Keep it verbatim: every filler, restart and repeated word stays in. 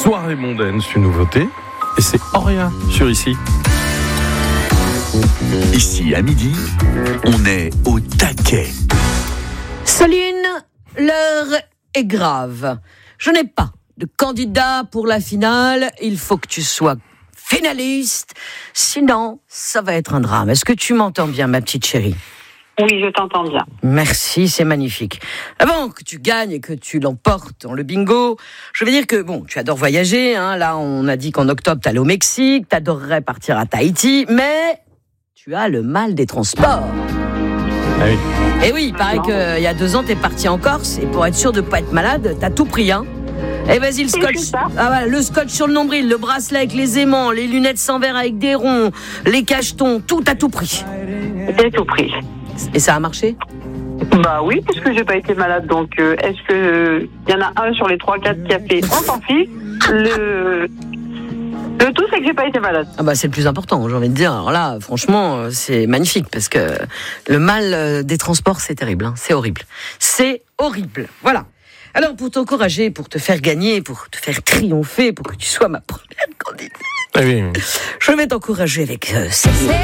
Soirée mondaine, c'est une nouveauté. Et c'est Auria sur Ici. Ici, à midi, on est au taquet. Soline, l'heure est grave. Je n'ai pas de candidat pour la finale. Il faut que tu sois finaliste. Sinon, ça va être un drame. Est-ce que tu m'entends bien, ma petite chérie ? Oui, je t'entends bien. Merci, c'est magnifique. Avant que tu gagnes et que tu l'emportes dans le bingo, je veux dire que, bon, tu adores voyager, hein. Là, on a dit qu'en octobre, t'allais au Mexique, t'adorerais partir à Tahiti, mais tu as le mal des transports. Ah oui. Et oui, il paraît qu'il y a deux ans, t'es parti en Corse, et pour être sûr de pas être malade, t'as tout pris, hein. Et vas-y, le scotch, ah ouais, le scotch sur le nombril, le bracelet avec les aimants, les lunettes sans verre avec des ronds, les cachetons, tout, t'as tout pris. J'ai tout pris. Et ça a marché ? Bah oui, puisque j'ai pas été malade, donc euh, est-ce que il y en a un sur les trois quatre qui a fait on s'en fiche. Le le tout c'est que j'ai pas été malade. Ah bah c'est le plus important, j'ai envie de dire. Alors là, franchement, c'est magnifique parce que le mal des transports, c'est terrible, hein. C'est horrible, c'est horrible. Voilà. Alors pour t'encourager, pour te faire gagner, pour te faire triompher, pour que tu sois ma première candidate, Ah oui. je vais t'encourager avec euh, cette